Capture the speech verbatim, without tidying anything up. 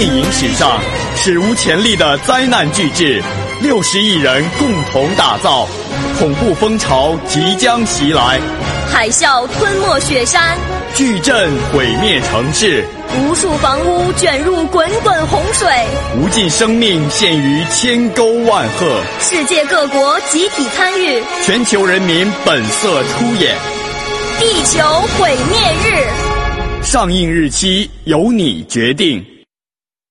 电影史上史无前例的灾难巨制，六十亿人共同打造，恐怖风潮即将袭来， 海啸吞没雪山， 巨震毁灭城市， 无数房屋卷入滚滚洪水， 无尽生命陷于千沟万壑， 世界各国集体参与， 全球人民本色出演。 地球毁灭日， 上映日期由你决定。